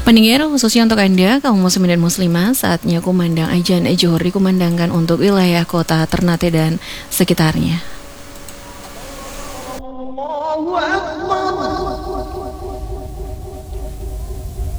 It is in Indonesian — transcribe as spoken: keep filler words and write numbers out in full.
Pendengar, khususnya untuk Anda, kaum muslimin dan muslimah, saatnya kumandang ajan Johor dikumandangkan untuk wilayah kota Ternate dan sekitarnya.